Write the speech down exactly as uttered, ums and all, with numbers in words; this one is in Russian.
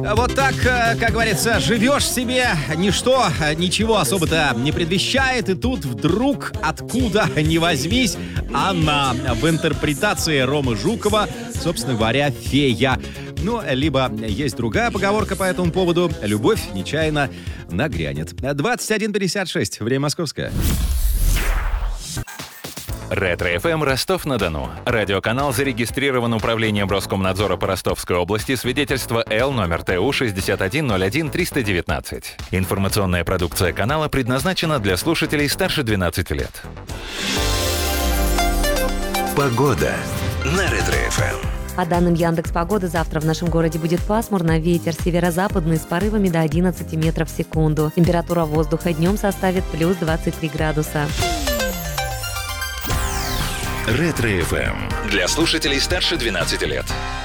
Вот так, как говорится, живешь себе, ничто, ничего особо-то не предвещает, и тут вдруг, откуда ни возьмись, она в интерпретации Ромы Жукова, собственно говоря, фея. Ну, либо есть другая поговорка по этому поводу: любовь нечаянно нагрянет. двадцать один пятьдесят шесть, время московское. Ретро-эф эм Ростов-на-Дону. Радиоканал зарегистрирован Управлением Роскомнадзора по Ростовской области. Свидетельство Л номер Т У шестьдесят один ноль один триста девятнадцать. Информационная продукция канала предназначена для слушателей старше двенадцати лет. Погода на Ретро-эф эм. По данным Яндекс.Погоды, завтра в нашем городе будет пасмурно, ветер северо-западный с порывами до одиннадцати метров в секунду. Температура воздуха днем составит плюс двадцать три градуса. Ретро-эф эм. Для слушателей старше двенадцати лет.